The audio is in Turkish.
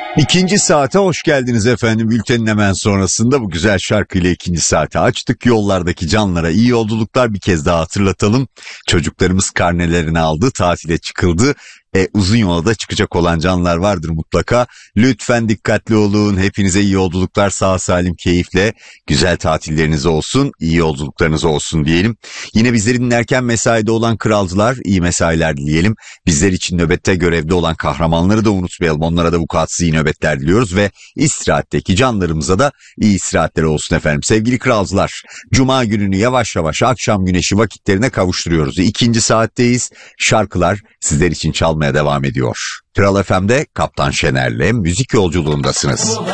İkinci saate hoş geldiniz efendim. Bültenin hemen sonrasında bu güzel şarkıyla ikinci saate açtık. Yollardaki canlara iyi yolculuklar, bir kez daha hatırlatalım. Çocuklarımız karnelerini aldı, tatile çıkıldı. Uzun yola da çıkacak olan canlar vardır mutlaka. Lütfen dikkatli olun. Hepinize iyi yolculuklar, sağ salim, keyifle, güzel tatilleriniz olsun, iyi yolculuklarınız olsun diyelim. Yine bizleri dinlerken mesaide olan kralcılar, iyi mesailer dileyelim. Bizler için nöbette görevde olan kahramanları da unutmayalım. Onlara da vukuatsız iyi nöbetler diliyoruz ve istirahatteki canlarımıza da iyi istirahatler olsun efendim. Sevgili kralcılar, Cuma gününü yavaş yavaş akşam güneşi vakitlerine kavuşturuyoruz. İkinci saatteyiz. Şarkılar sizler için çalmaya devam ediyor. Kral FM'de Kaptan Şener'le müzik yolculuğundasınız.